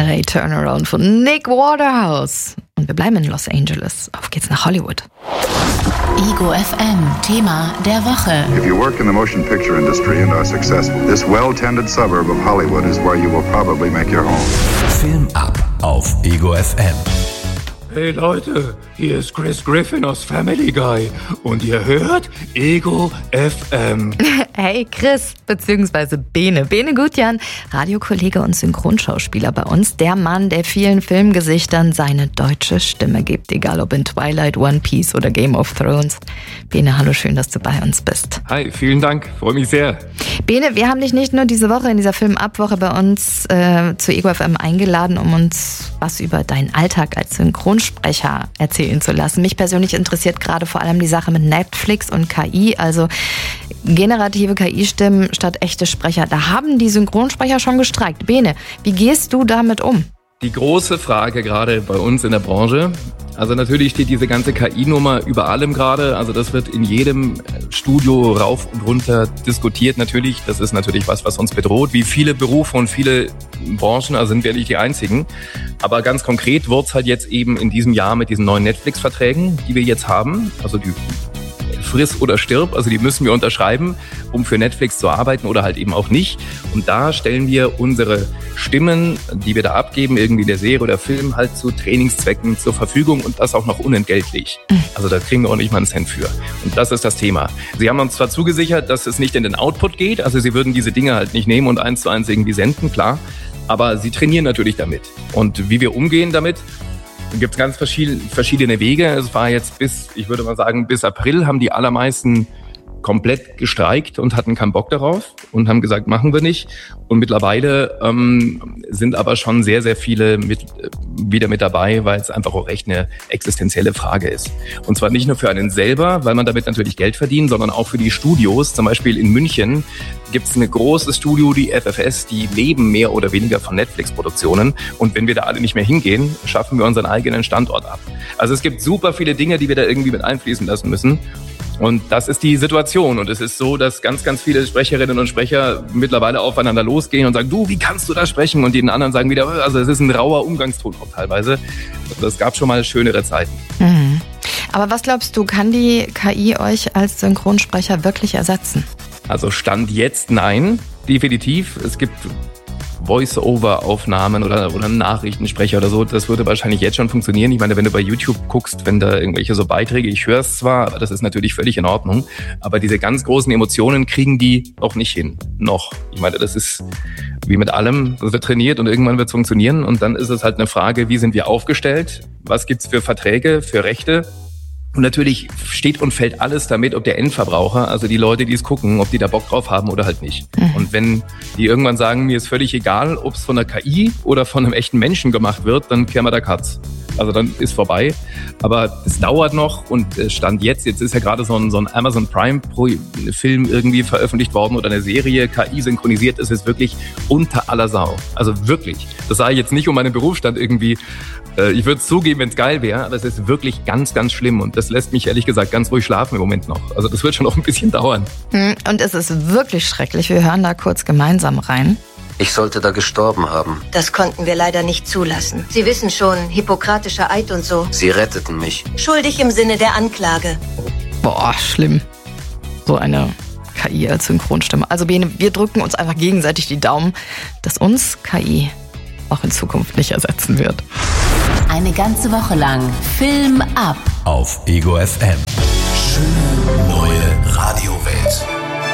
LA Turnaround von Nick Waterhouse. Und wir bleiben in Los Angeles. Auf geht's nach Hollywood. Ego FM, Thema der Woche. If you work in the motion picture industry and are successful, this well-tended suburb of Hollywood is where you will probably make your home. Film ab auf Ego FM. Hey Leute, hier ist Chris Griffin aus Family Guy und ihr hört Ego FM. Hey Chris, beziehungsweise Bene Gutjan, Radiokollege und Synchronschauspieler bei uns. Der Mann, der vielen Filmgesichtern seine deutsche Stimme gibt, egal ob in Twilight, One Piece oder Game of Thrones. Bene, hallo, schön, dass du bei uns bist. Hi, vielen Dank, freue mich sehr. Bene, wir haben dich nicht nur diese Woche in dieser Film-Ab-Woche bei uns zu Ego FM eingeladen, um uns was über deinen Alltag als Synchronsprecher erzählen zu lassen. Mich persönlich interessiert gerade vor allem die Sache mit Netflix und KI, also generative KI-Stimmen statt echte Sprecher. Da haben die Synchronsprecher schon gestreikt. Bene, wie gehst du damit um? Die große Frage gerade bei uns in der Branche, also natürlich steht diese ganze KI-Nummer über allem gerade, also das wird in jedem Studio rauf und runter diskutiert natürlich, das ist natürlich was uns bedroht, wie viele Berufe und viele Branchen, also sind wir nicht die einzigen, aber ganz konkret wird's halt jetzt eben in diesem Jahr mit diesen neuen Netflix-Verträgen, die wir jetzt haben, also die friss oder stirb, also die müssen wir unterschreiben, um für Netflix zu arbeiten oder halt eben auch nicht. Und da stellen wir unsere Stimmen, die wir da abgeben, irgendwie der Serie oder Film, halt zu Trainingszwecken zur Verfügung und das auch noch unentgeltlich. Also da kriegen wir auch nicht mal einen Cent für. Und das ist das Thema. Sie haben uns zwar zugesichert, dass es nicht in den Output geht, also sie würden diese Dinge halt nicht nehmen und 1:1 irgendwie senden, klar, aber sie trainieren natürlich damit. Und wie wir umgehen damit, gibt es ganz verschiedene Wege. Es war jetzt bis April haben die allermeisten komplett gestreikt und hatten keinen Bock darauf und haben gesagt, machen wir nicht. Und mittlerweile sind aber schon sehr, sehr viele wieder mit dabei, weil es einfach auch echt eine existenzielle Frage ist. Und zwar nicht nur für einen selber, weil man damit natürlich Geld verdient, sondern auch für die Studios. Zum Beispiel in München gibt es ein großes Studio, die FFS, die leben mehr oder weniger von Netflix-Produktionen. Und wenn wir da alle nicht mehr hingehen, schaffen wir unseren eigenen Standort ab. Also es gibt super viele Dinge, die wir da irgendwie mit einfließen lassen müssen. Und das ist die Situation. Und es ist so, dass ganz, ganz viele Sprecherinnen und Sprecher mittlerweile aufeinander losgehen und sagen, du, wie kannst du da sprechen? Und die anderen sagen wieder, also es ist ein rauer Umgangston auch teilweise. Also es gab schon mal schönere Zeiten. Mhm. Aber was glaubst du, kann die KI euch als Synchronsprecher wirklich ersetzen? Also Stand jetzt nein, definitiv. Es gibt Voice-Over-Aufnahmen oder Nachrichtensprecher oder so, das würde wahrscheinlich jetzt schon funktionieren. Ich meine, wenn du bei YouTube guckst, wenn da irgendwelche so Beiträge, ich höre es zwar, aber das ist natürlich völlig in Ordnung, aber diese ganz großen Emotionen kriegen die noch nicht hin. Noch. Ich meine, das ist wie mit allem, das wird trainiert und irgendwann wird es funktionieren und dann ist es halt eine Frage, wie sind wir aufgestellt? Was gibt's für Verträge, für Rechte? Und natürlich steht und fällt alles damit, ob der Endverbraucher, also die Leute, die es gucken, ob die da Bock drauf haben oder halt nicht. Und wenn die irgendwann sagen, mir ist völlig egal, ob es von der KI oder von einem echten Menschen gemacht wird, dann kehren wir da Katz. Also dann ist vorbei. Aber es dauert noch und Stand jetzt ist ja gerade so ein Amazon Prime Film irgendwie veröffentlicht worden oder eine Serie, KI synchronisiert, es ist wirklich unter aller Sau. Also wirklich. Das sage ich jetzt nicht um meinen Berufsstand irgendwie. Ich würde es zugeben, wenn es geil wäre, aber es ist wirklich ganz, ganz schlimm und das lässt mich ehrlich gesagt ganz ruhig schlafen im Moment noch. Also das wird schon noch ein bisschen dauern. Und es ist wirklich schrecklich. Wir hören da kurz gemeinsam rein. Ich sollte da gestorben haben. Das konnten wir leider nicht zulassen. Sie wissen schon, hippokratischer Eid und so. Sie retteten mich. Schuldig im Sinne der Anklage. Boah, schlimm. So eine KI als Synchronstimme. Also Bene, wir drücken uns einfach gegenseitig die Daumen, dass uns KI auch in Zukunft nicht ersetzen wird. Eine ganze Woche lang Film ab Auf Ego FM. Schöne neue Radiowelt.